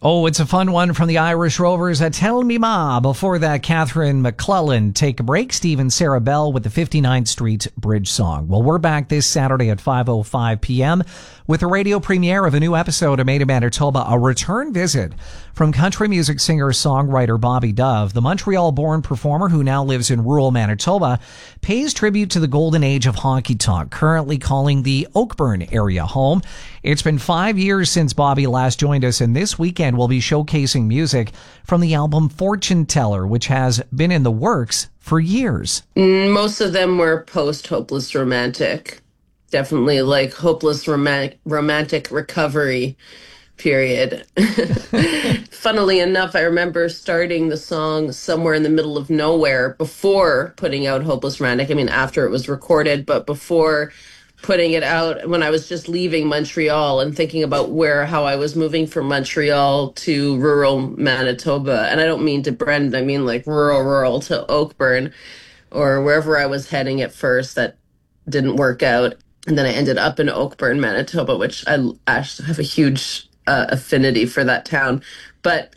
Oh, it's a fun one from the Irish Rovers at Tell Me Ma. Before that, Catherine McClellan. Take a break. Steve and Sarah Bell with the 59th Street Bridge song. Well, we're back this Saturday at 5:05 p.m. with a radio premiere of a new episode of Made in Manitoba, a return visit from country music singer-songwriter Bobby Dove. The Montreal-born performer, who now lives in rural Manitoba, pays tribute to the golden age of honky tonk, currently calling the Oakburn area home. It's been 5 years since Bobby last joined us, and this weekend we'll be showcasing music from the album Fortune Teller, which has been in the works for years. Most of them were post-hopeless romantic. Definitely like hopeless romantic recovery period. Funnily enough, I remember starting the song somewhere in the middle of nowhere before putting out Hopeless Romantic. I mean, after it was recorded, but before putting it out, when I was just leaving Montreal and thinking about how I was moving from Montreal to rural Manitoba. And I don't mean to Brandon, I mean like rural to Oakburn or wherever I was heading at first. That didn't work out. And then I ended up in Oakburn, Manitoba, which I actually have a huge affinity for that town. But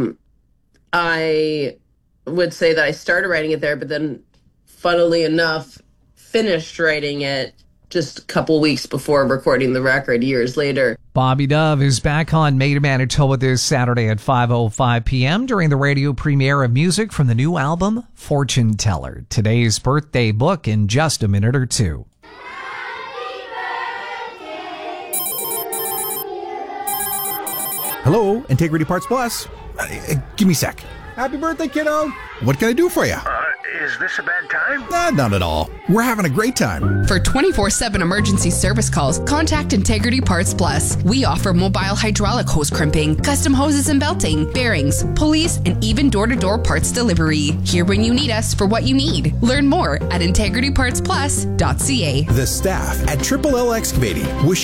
I would say that I started writing it there, but then funnily enough, finished writing it just a couple weeks before recording the record years later. Bobby Dove is back on Made in Manitoba this Saturday at 5:05 p.m. during the radio premiere of music from the new album, Fortune Teller. Today's birthday book in just a minute or two. Hello, Integrity Parts Plus. Give me a sec. Happy birthday, kiddo. What can I do for you? Is this a bad time? Not at all. We're having a great time. For 24/7 emergency service calls, contact Integrity Parts Plus. We offer mobile hydraulic hose crimping, custom hoses and belting, bearings, pulleys, and even door-to-door parts delivery. Here when you need us for what you need. Learn more at integritypartsplus.ca. The staff at Triple L Excavating wish